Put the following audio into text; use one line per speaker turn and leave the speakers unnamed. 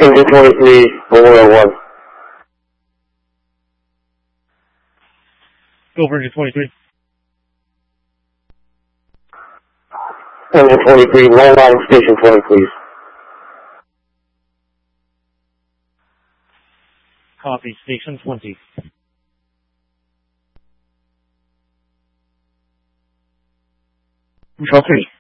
Engine 23, Memorial 1.
Go for engine 23.
Engine 23, long line station 20, please.
Copy, station 20.
Control 3.